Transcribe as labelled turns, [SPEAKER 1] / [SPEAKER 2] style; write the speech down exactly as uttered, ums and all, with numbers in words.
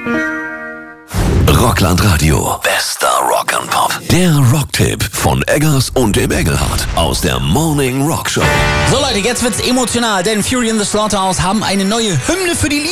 [SPEAKER 1] Rockland Radio. Bester Rock and Pop. Der Rocktipp von Eggers und dem Engelhardt aus der Morning Rock Show.
[SPEAKER 2] So Leute, jetzt wird's emotional, denn Fury in the Slaughterhouse haben eine neue Hymne für die Liebe